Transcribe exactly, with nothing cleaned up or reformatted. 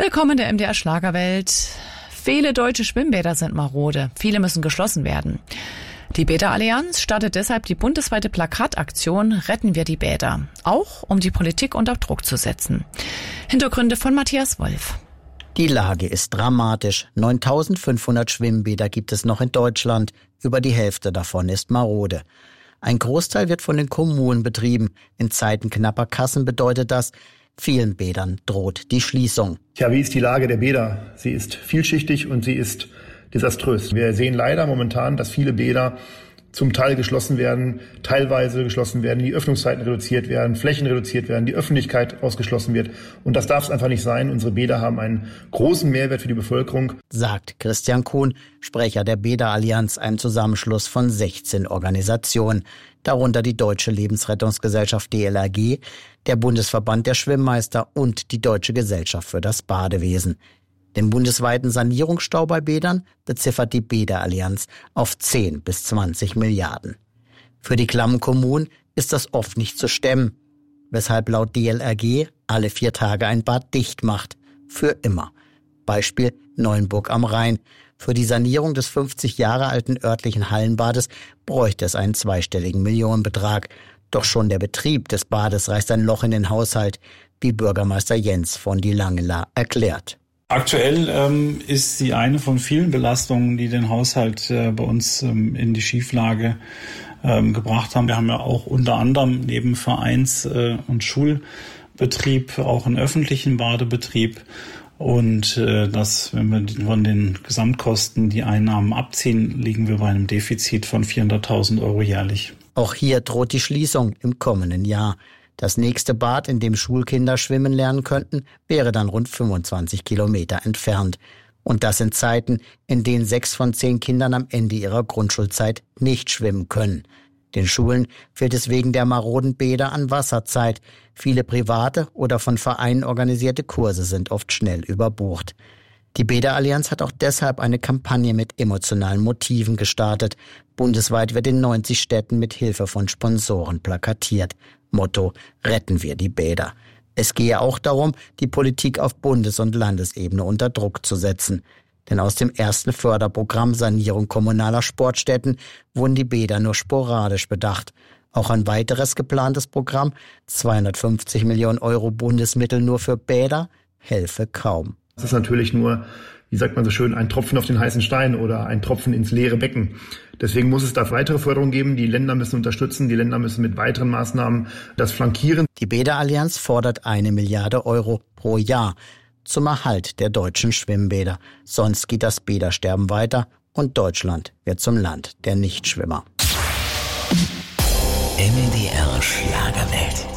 Willkommen in der M D R Schlagerwelt. Viele deutsche Schwimmbäder sind marode. Viele müssen geschlossen werden. Die Bäderallianz startet deshalb die bundesweite Plakataktion Retten wir die Bäder. Auch um die Politik unter Druck zu setzen. Hintergründe von Matthias Wolf. Die Lage ist dramatisch. neuntausendfünfhundert Schwimmbäder gibt es noch in Deutschland. Über die Hälfte davon ist marode. Ein Großteil wird von den Kommunen betrieben. In Zeiten knapper Kassen bedeutet das, vielen Bädern droht die Schließung. Ja, wie ist die Lage der Bäder? Sie ist vielschichtig und sie ist desaströs. Wir sehen leider momentan, dass viele Bäder zum Teil geschlossen werden, teilweise geschlossen werden, die Öffnungszeiten reduziert werden, Flächen reduziert werden, die Öffentlichkeit ausgeschlossen wird. Und das darf es einfach nicht sein. Unsere Bäder haben einen großen Mehrwert für die Bevölkerung, sagt Christian Kuhn, Sprecher der Bäderallianz, einem Zusammenschluss von sechzehn Organisationen, darunter die Deutsche Lebensrettungsgesellschaft D L R G, der Bundesverband der Schwimmmeister und die Deutsche Gesellschaft für das Badewesen. Den bundesweiten Sanierungsstau bei Bädern beziffert die Bäderallianz auf zehn bis zwanzig Milliarden. Für die klammen Kommunen ist das oft nicht zu stemmen, weshalb laut D L R G alle vier Tage ein Bad dicht macht. Für immer. Beispiel Neuenburg am Rhein. Für die Sanierung des fünfzig Jahre alten örtlichen Hallenbades bräuchte es einen zweistelligen Millionenbetrag. Doch schon der Betrieb des Bades reißt ein Loch in den Haushalt, wie Bürgermeister Jens von die Langela erklärt. Aktuell ähm, ist sie eine von vielen Belastungen, die den Haushalt äh, bei uns ähm, in die Schieflage ähm, gebracht haben. Wir haben ja auch unter anderem neben Vereins- äh, und Schulbetrieb auch einen öffentlichen Badebetrieb. Und äh, das, wenn wir von den Gesamtkosten die Einnahmen abziehen, liegen wir bei einem Defizit von vierhunderttausend Euro jährlich. Auch hier droht die Schließung im kommenden Jahr. Das nächste Bad, in dem Schulkinder schwimmen lernen könnten, wäre dann rund fünfundzwanzig Kilometer entfernt. Und das in Zeiten, in denen sechs von zehn Kindern am Ende ihrer Grundschulzeit nicht schwimmen können. Den Schulen fehlt es wegen der maroden Bäder an Wasserzeit. Viele private oder von Vereinen organisierte Kurse sind oft schnell überbucht. Die Bäderallianz hat auch deshalb eine Kampagne mit emotionalen Motiven gestartet. Bundesweit wird in neunzig Städten mit Hilfe von Sponsoren plakatiert. Motto: Retten wir die Bäder. Es gehe auch darum, die Politik auf Bundes- und Landesebene unter Druck zu setzen. Denn aus dem ersten Förderprogramm Sanierung kommunaler Sportstätten wurden die Bäder nur sporadisch bedacht. Auch ein weiteres geplantes Programm, zweihundertfünfzig Millionen Euro Bundesmittel nur für Bäder, helfe kaum. Das ist natürlich nur, wie sagt man so schön, ein Tropfen auf den heißen Stein oder ein Tropfen ins leere Becken. Deswegen muss es da weitere Förderung geben. Die Länder müssen unterstützen. Die Länder müssen mit weiteren Maßnahmen das flankieren. Die Bäderallianz fordert eine Milliarde Euro pro Jahr zum Erhalt der deutschen Schwimmbäder. Sonst geht das Bädersterben weiter und Deutschland wird zum Land der Nichtschwimmer. M D R Schlagerwelt.